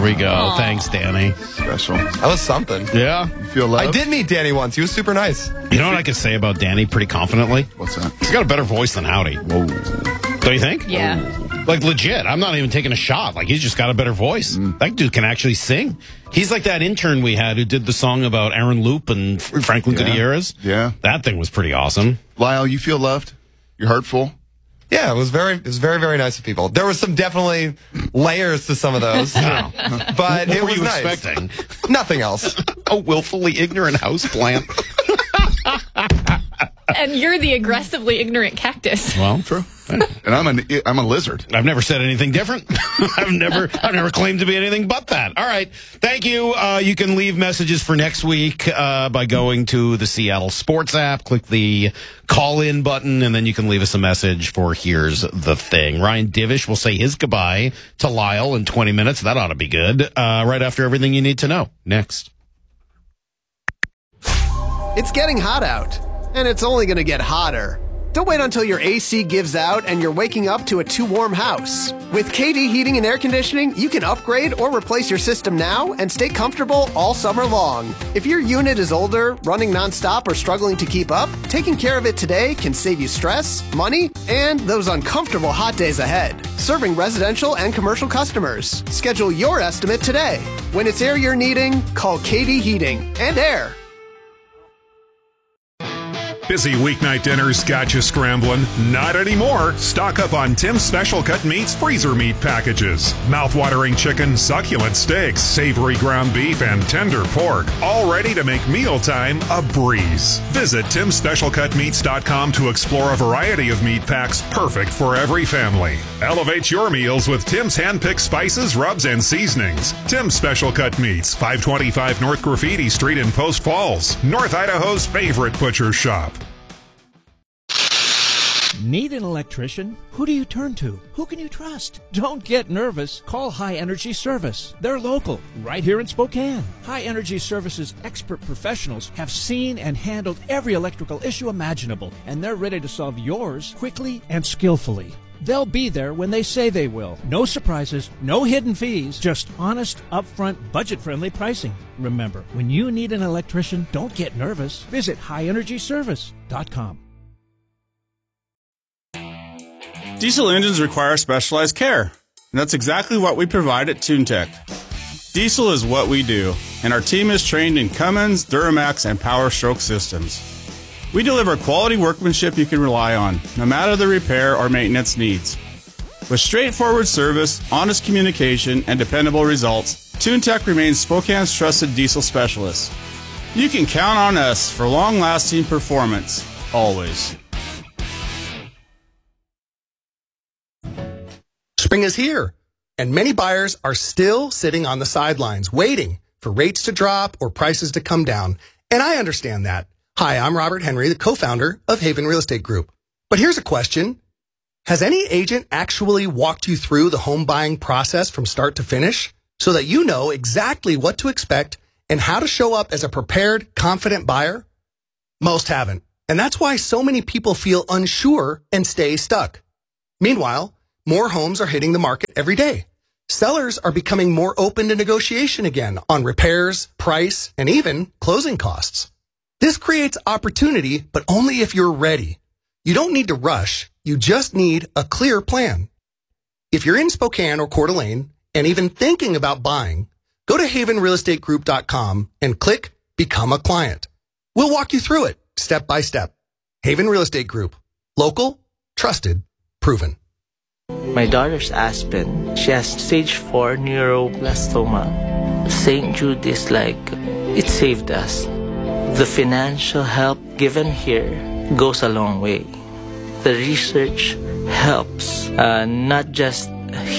we go. Aww. Thanks, Danny. Special. That was something. Yeah. You feel loved? I did meet Danny once. He was super nice. You know what I could say about Danny pretty confidently? What's that? He's got a better voice than Howdy. Whoa. Don't you think? Yeah. Like, legit. I'm not even taking a shot. Like, he's just got a better voice. That dude can actually sing. He's like that intern we had who did the song about Aaron Loop and Franklin Gutierrez. Yeah. That thing was pretty awesome. Lyle, you feel loved? You're heartful? Yeah, it was very, very nice of people. There was some definitely layers to some of those, but What it were was you nice. expecting? Nothing else. A willfully ignorant houseplant. And you're the aggressively ignorant cactus. Well, true. And I'm a lizard. I've never said anything different. I've never claimed to be anything but that. All right. Thank you. You can leave messages for next week by going to the Seattle Sports app, click the call-in button, and then you can leave us a message for Here's the Thing. Ryan Divish will say his goodbye to Lyle in 20 minutes. That ought to be good. Right after everything you need to know. Next. It's getting hot out, and it's only going to get hotter. Don't wait until your AC gives out and you're waking up to a too warm house. With KD Heating and Air Conditioning, you can upgrade or replace your system now and stay comfortable all summer long. If your unit is older, running nonstop, or struggling to keep up, taking care of it today can save you stress, money, and those uncomfortable hot days ahead. Serving residential and commercial customers. Schedule your estimate today. When it's air you're needing, call KD Heating and Air. Busy weeknight dinners got you scrambling? Not anymore. Stock up on Tim's Special Cut Meats freezer meat packages. Mouth-watering chicken, succulent steaks, savory ground beef, and tender pork. All ready to make mealtime a breeze. Visit TimSpecialCutMeats.com to explore a variety of meat packs perfect for every family. Elevate your meals with Tim's hand-picked spices, rubs, and seasonings. Tim's Special Cut Meats, 525 North Graffiti Street in Post Falls, North Idaho's favorite butcher shop. Need an electrician? Who do you turn to? Who can you trust? Don't get nervous. Call High Energy Service. They're local, right here in Spokane. High Energy Service's expert professionals have seen and handled every electrical issue imaginable, and they're ready to solve yours quickly and skillfully. They'll be there when they say they will. No surprises, no hidden fees, just honest, upfront, budget-friendly pricing. Remember, when you need an electrician, don't get nervous. Visit highenergyservice.com. Diesel engines require specialized care, and that's exactly what we provide at TuneTech. Diesel is what we do, and our team is trained in Cummins, Duramax, and Power Stroke systems. We deliver quality workmanship you can rely on, no matter the repair or maintenance needs. With straightforward service, honest communication, and dependable results, TuneTech remains Spokane's trusted diesel specialist. You can count on us for long-lasting performance, always. Spring is here, and many buyers are still sitting on the sidelines, waiting for rates to drop or prices to come down. And I understand that. Hi, I'm Robert Henry, the co-founder of Haven Real Estate Group. But here's a question. Has any agent actually walked you through the home buying process from start to finish so that you know exactly what to expect and how to show up as a prepared, confident buyer? Most haven't. And that's why so many people feel unsure and stay stuck. Meanwhile, more homes are hitting the market every day. Sellers are becoming more open to negotiation again on repairs, price, and even closing costs. This creates opportunity, but only if you're ready. You don't need to rush. You just need a clear plan. If you're in Spokane or Coeur d'Alene and even thinking about buying, go to havenrealestategroup.com and click Become a Client. We'll walk you through it step by step. Haven Real Estate Group. Local, trusted, proven. My daughter's Aspen. She has stage 4 neuroblastoma. St. Jude is like, it saved us. The financial help given here goes a long way. The research helps, not just